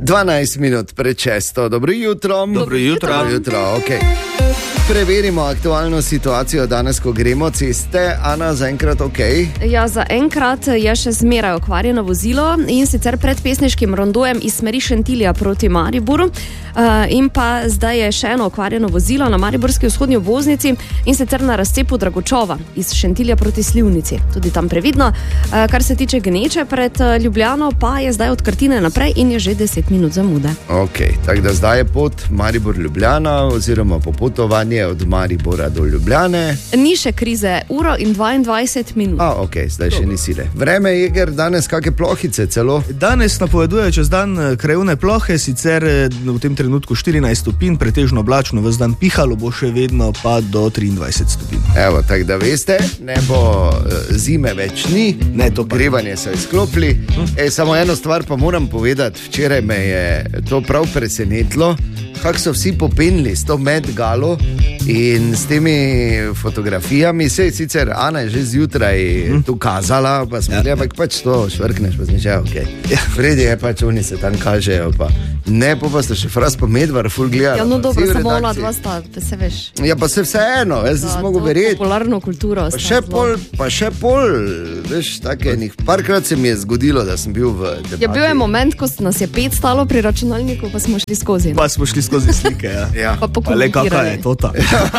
12 minut pred 6. Dobro jutro. Dobro jutro. Okay. Preverimo aktualno situacijo danes, ko gremo ceste. Ana, zaenkrat ok? Ja, zaenkrat je še zmeraj okvarjeno vozilo in sicer pred pesniškim rondojem iz smeri Šentilja proti Mariboru. In pa zdaj je še eno okvarjeno vozilo na mariborski vzhodni obvoznici in sicer na razcepu Dragočova iz Šentilja proti Slivnici. Tudi tam previdno. Kar se tiče gneče pred Ljubljano, pa je zdaj od Krtine naprej in je že 10 minut zamude. Ok, tako da zdaj je pot Maribor-Ljubljana oziroma popotovanje od Maribora do Ljubljane. Ni še krize, 1:22 minut. Ok, zdaj še ni sile. Vreme je, ker danes kakšne plohice celo. Danes napovedujejo čez dan krajevne plohe, sicer v tem trenutku 14 stopinj, pretežno oblačno, ves dan pihalo bo še vedno pa do 23 stopinj. Evo, tako da veste, ne bo zime več ni, ne, to grevanje so izklopili. Samo eno stvar pa moram povedati, včeraj me je to prav presenetilo, kako so vsi popenili s to Met Galo in s temi fotografijami. Sicer Ana je že zjutraj tu kazala, pa smo rekli, ampak pač to švrkneš, pa zmiš, ok. Vredi je pač, oni se tam kažejo, pa ne, pa ste še Fras pa Medvar ful gledali. Ja, no dobro, samo ona dva sta, se veš. Ja, pa se vseeno, jaz nisem mogel verjeti. Popularno kulturo. Pa še pol, veš, take enih, parkrat se mi je zgodilo, da sem bil v debati. Ja, bil je moment, ko nas je 5 stalo pri računalniku, pa smo šli skozi. Pa smo šli skozi slike, ja. Pa le kakva je tota.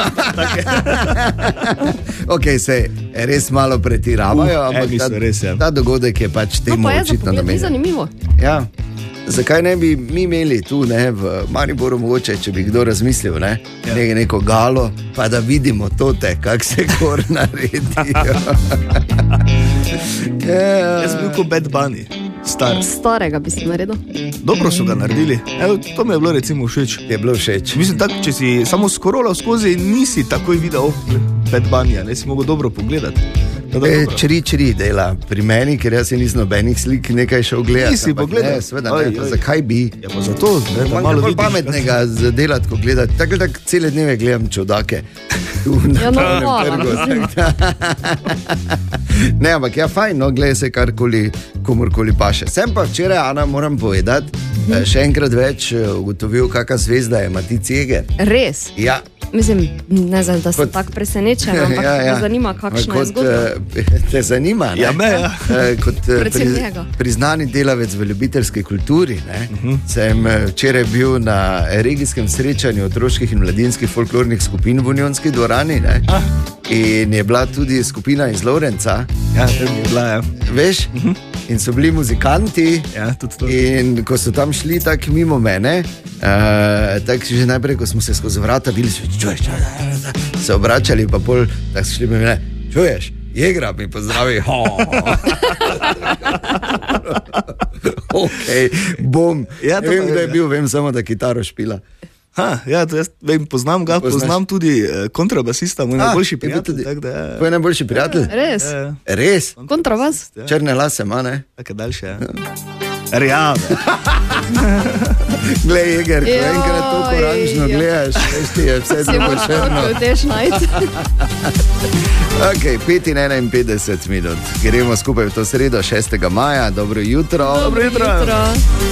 Ok, se res malo pretiravajo, ampak ta dogodek je pač temu očitno namenjen. Pa je zanimivo. Ja. Zakaj ne bi mi imeli tu, ne, v Mariboru mogoče, če bi kdo razmislil, ne, neko galo, pa da vidimo tote, kak se gor naredijo. Jaz bil kot Bad Bunny, starega bi si naredil. Dobro so ga naredili, evo, to mi je bilo recimo všeč. Je bilo všeč. Mislim tako, če si samo skorolal skozi, nisi takoj videl Bad Bunnyja, ne si mogel dobro pogledati. Čri dela pri meni, ker jaz nisem nobenih slik nekaj šel gledati. Nisi pogledal? Ne, seveda ne, zakaj bi? Ja, pa zato, ne, da malo vidiš. Pametnega delati, ko gledati. Tako cele dneve gledam čudake. Ja, no, hvala. Ne, ampak ja, fajn, no, gledaj se karkoli, komorkoli paše. Sem pa včeraj, Ana, moram povedati, še enkrat več ugotovil, kakšna zvezda je Matic Jeger. Res? Ja. Mislim, ne znam, da sem tako presenečen, ampak me zanima, kakšna je zgodba. Te zanima, ne? Ja, me, ja. Kot priznani delavec v ljubiteljski kulturi, ne? Sem včeraj bil na regijskem srečanju otroških in mladinskih folklornih skupin v Unionski dvorani, ne? In je bila tudi skupina iz Lovrenca. Ja, je bila, ja. Veš? In so bili muzikanti, ja, tudi to. In ko so tam šli tako mimo mene, tako že najprej, ko smo se skozi vrata bili, čuješ, se obračali, pa pol, tako so šli mi mene, čuješ, Jegra mi pozdravi. Ok, bom. Ja, vem, da je bil, vem samo, da kitaro špila. Ja, to jaz vem, poznam ga, poznam tudi kontrabasista, moj najboljši prijatelj. Tvoj najboljši prijatelj? Res? Res? Kontrabas? Črne lase ima, ne? Tako daljše, ja. Rjave. Glej, Jeger, ko enkrat to oranžno gledaš, veš ti je vse drugo črno. Ok, 5:51 minut. Gremo skupaj v to sredo 6. maja. Dobro jutro. Dobro jutro.